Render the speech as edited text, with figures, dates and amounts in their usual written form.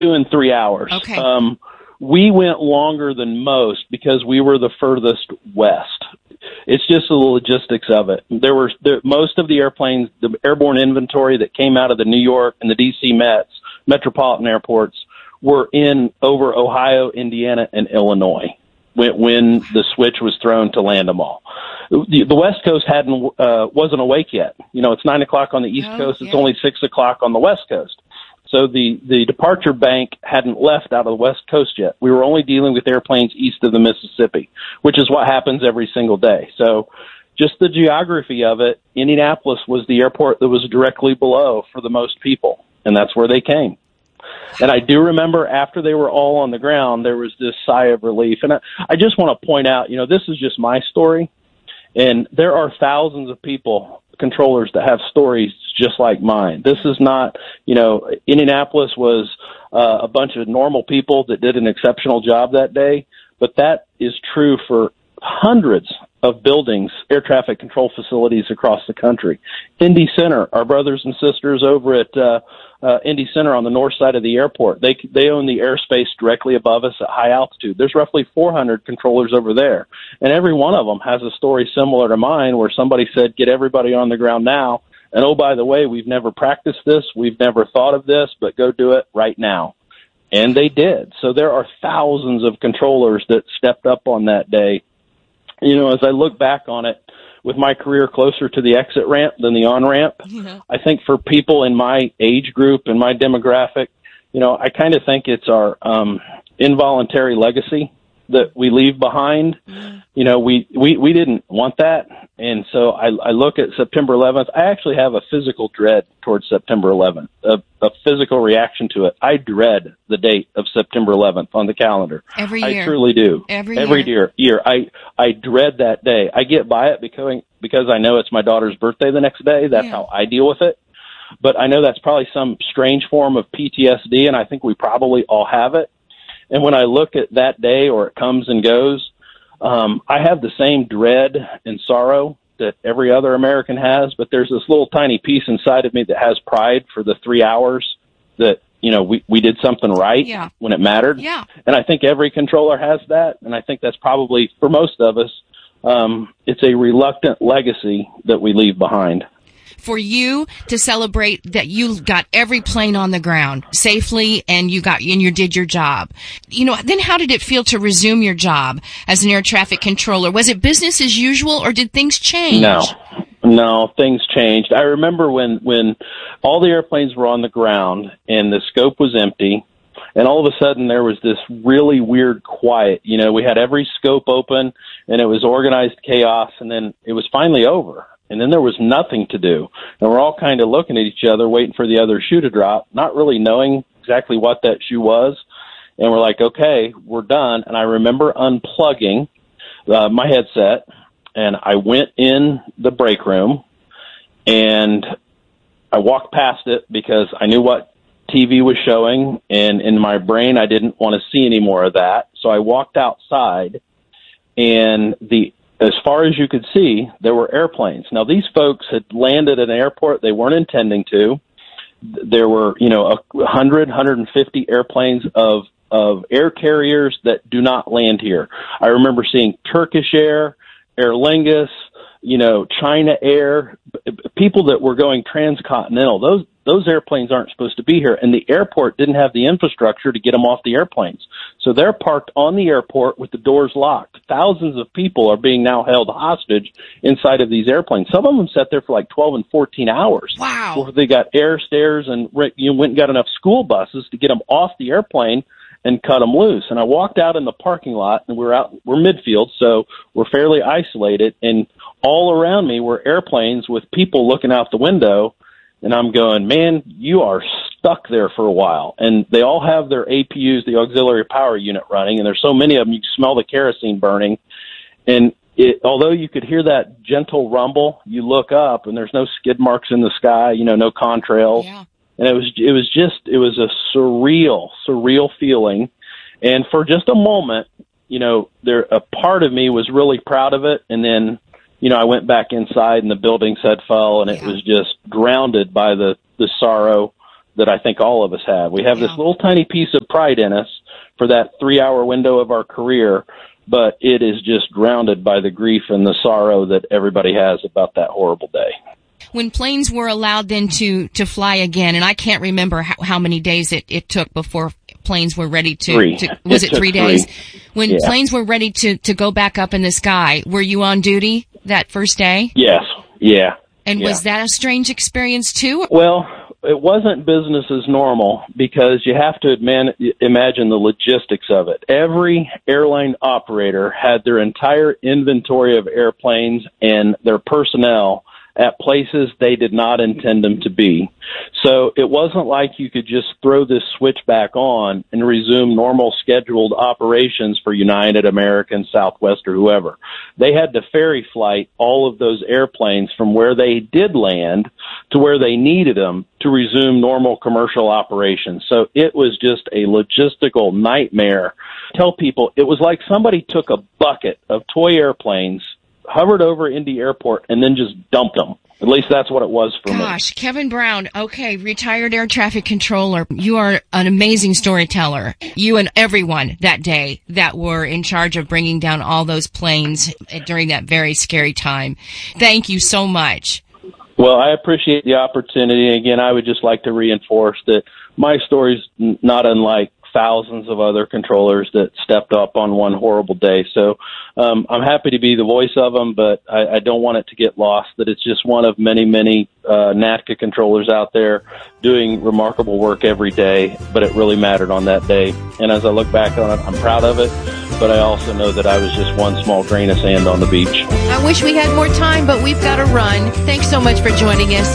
doing 3 hours. Okay. We went longer than most because we were the furthest west. It's just the logistics of it. Most of the airplanes, the airborne inventory that came out of the New York and the D.C. metropolitan airports were in over Ohio, Indiana, and Illinois when the switch was thrown to land them all. The West Coast wasn't awake yet. It's 9 o'clock on the East Coast. It's only 6 o'clock on the West Coast. So the departure bank hadn't left out of the West Coast yet. We were only dealing with airplanes east of the Mississippi, which is what happens every single day. So just the geography of it, Indianapolis was the airport that was directly below for the most people, and that's where they came. And I do remember after they were all on the ground, there was this sigh of relief. And I just want to point out, this is just my story, and there are thousands of people, controllers, that have stories just like mine. This is not, Indianapolis was a bunch of normal people that did an exceptional job that day, but that is true for hundreds of buildings, air traffic control facilities across the country. Indy Center, our brothers and sisters over at Indy Center on the north side of the airport, they own the airspace directly above us at high altitude. There's roughly 400 controllers over there, and every one of them has a story similar to mine where somebody said, get everybody on the ground now, and oh, by the way, we've never practiced this, we've never thought of this, but go do it right now. And they did. So there are thousands of controllers that stepped up on that day. As I look back on it, with my career closer to the exit ramp than the on-ramp, I think for people in my age group and my demographic, I kind of think it's our involuntary legacy that we leave behind. We didn't want that. And so I look at September 11th. I actually have a physical dread towards September 11th, a physical reaction to it. I dread the date of September 11th on the calendar. Every year. I truly do. Every year. I dread that day. I get by it because I know it's my daughter's birthday the next day. That's how I deal with it. But I know that's probably some strange form of PTSD, and I think we probably all have it. And when I look at that day, or it comes and goes, I have the same dread and sorrow that every other American has, but there's this little tiny piece inside of me that has pride for the 3 hours that, we did something right when it mattered. Yeah. And I think every controller has that, and I think that's probably, for most of us, it's a reluctant legacy that we leave behind. For you to celebrate that you got every plane on the ground safely and you did your job. Then how did it feel to resume your job as an air traffic controller? Was it business as usual, or did things change? No, things changed. I remember when all the airplanes were on the ground and the scope was empty, and all of a sudden there was this really weird quiet. We had every scope open and it was organized chaos, and then it was finally over. And then there was nothing to do. And we're all kind of looking at each other, waiting for the other shoe to drop, not really knowing exactly what that shoe was. And we're like, okay, we're done. And I remember unplugging my headset, and I went in the break room, and I walked past it because I knew what TV was showing. And in my brain, I didn't want to see any more of that. So I walked outside, and as far as you could see, there were airplanes. Now, these folks had landed at an airport they weren't intending to. There were, 100, 150 airplanes of air carriers that do not land here. I remember seeing Turkish Air, Aer Lingus, China Air, people that were going transcontinental. Those airplanes aren't supposed to be here, and the airport didn't have the infrastructure to get them off the airplanes. So they're parked on the airport with the doors locked. Thousands of people are being now held hostage inside of these airplanes. Some of them sat there for like 12 and 14 hours. Wow. Before they got air stairs and went and got enough school buses to get them off the airplane and cut them loose. And I walked out in the parking lot, and we're midfield, so we're fairly isolated, and all around me were airplanes with people looking out the window. And I'm going, man, you are stuck there for a while. And they all have their APUs, the auxiliary power unit, running, and there's so many of them, you can smell the kerosene burning. And although you could hear that gentle rumble, you look up, and there's no skid marks in the sky, no contrails. Yeah. And it was a surreal feeling. And for just a moment, a part of me was really proud of it. And then, I went back inside, and the buildings had fell, and it was just drowned by the sorrow that I think all of us have. We have this little tiny piece of pride in us for that 3-hour window of our career, but it is just drowned by the grief and the sorrow that everybody has about that horrible day. When planes were allowed then to fly again, and I can't remember how many days it took before planes were ready to was it 3 days? When planes were ready to go back up in the sky, were you on duty that first day? Yes. Yeah. And was that a strange experience too? Well, it wasn't business as normal because you have to imagine the logistics of it. Every airline operator had their entire inventory of airplanes and their personnel at places they did not intend them to be. So it wasn't like you could just throw this switch back on and resume normal scheduled operations for United, American, Southwest, or whoever. They had to ferry flight all of those airplanes from where they did land to where they needed them to resume normal commercial operations. So it was just a logistical nightmare. Tell people it was like somebody took a bucket of toy airplanes, hovered over Indy Airport, and then just dumped them. At least that's what it was for me. Gosh, Kevin Brown, okay, retired air traffic controller. You are an amazing storyteller. You and everyone that day that were in charge of bringing down all those planes during that very scary time. Thank you so much. Well, I appreciate the opportunity. Again, I would just like to reinforce that my story's not unlike thousands of other controllers that stepped up on one horrible day. So I'm happy to be the voice of them, but I don't want it to get lost that it's just one of many, many NATCA controllers out there doing remarkable work every day, but it really mattered on that day. And as I look back on it, I'm proud of it, but I also know that I was just one small grain of sand on the beach. I wish we had more time, but we've got to run. Thanks so much for joining us.